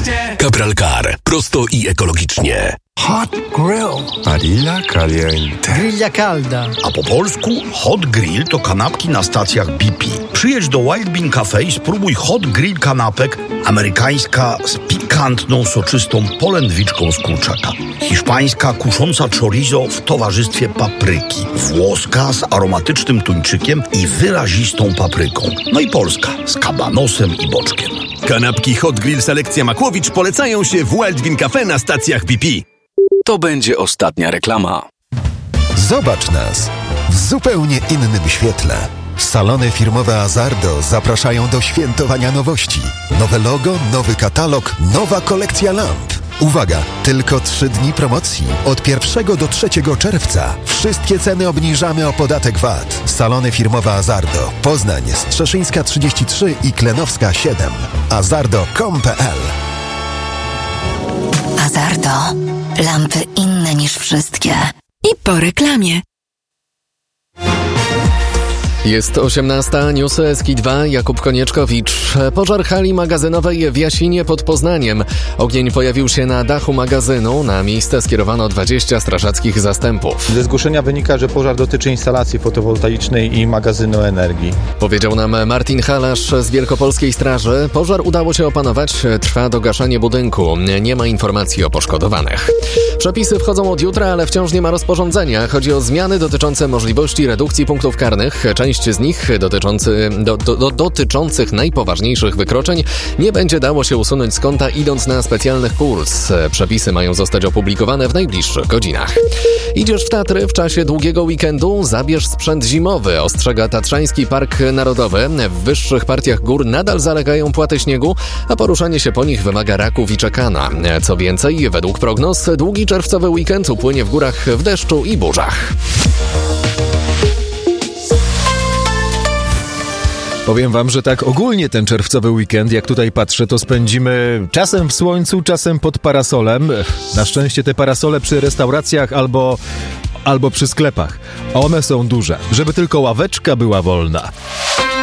Cabral Car. Prosto i ekologicznie. Hot Grill. Barilla Caliente. Grilla Calda. A po polsku Hot Grill to kanapki na stacjach BP. Przyjedź do Wild Bean Cafe i spróbuj Hot Grill kanapek amerykańska z pikantną, soczystą polędwiczką z kurczaka. Hiszpańska kusząca chorizo w towarzystwie papryki. Włoska z aromatycznym tuńczykiem i wyrazistą papryką. No i polska z kabanosem i boczkiem. Kanapki Hot Grill Selekcja Makłowicz polecają się w Wild Bean Cafe na stacjach BP. To będzie ostatnia reklama. Zobacz nas w zupełnie innym świetle. Salony firmowe Azardo zapraszają do świętowania nowości. Nowe logo, nowy katalog, nowa kolekcja lamp. Uwaga, tylko 3 dni promocji. Od 1 do 3 czerwca. Wszystkie ceny obniżamy o podatek VAT. Salony firmowe Azardo. Poznań, Strzeszyńska 33 i Klenowska 7. Azardo.com.pl. Azardo. Lampy inne niż wszystkie. I po reklamie. Jest 18, newsy SK2, Jakub Konieczkowicz. Pożar hali magazynowej w Jasinie pod Poznaniem. Ogień pojawił się na dachu magazynu. Na miejsce skierowano 20 strażackich zastępów. Ze zgłoszenia wynika, że pożar dotyczy instalacji fotowoltaicznej i magazynu energii. Powiedział nam Martin Halasz z Wielkopolskiej Straży. Pożar udało się opanować, trwa dogaszanie budynku. Nie ma informacji o poszkodowanych. Przepisy wchodzą od jutra, ale wciąż nie ma rozporządzenia. Chodzi o zmiany dotyczące możliwości redukcji punktów karnych. Część z nich dotyczących najpoważniejszych wykroczeń nie będzie dało się usunąć z konta, idąc na specjalny kurs. Przepisy mają zostać opublikowane w najbliższych godzinach. Idziesz w Tatry w czasie długiego weekendu? Zabierz sprzęt zimowy, ostrzega Tatrzański Park Narodowy. W wyższych partiach gór nadal zalegają płaty śniegu, a poruszanie się po nich wymaga raków i czekana. Co więcej, według prognoz, długi czerwcowy weekend upłynie w górach w deszczu i burzach. Powiem wam, że tak ogólnie ten czerwcowy weekend, jak tutaj patrzę, to spędzimy czasem w słońcu, czasem pod parasolem. Na szczęście te parasole przy restauracjach albo przy sklepach. One są duże, żeby tylko ławeczka była wolna.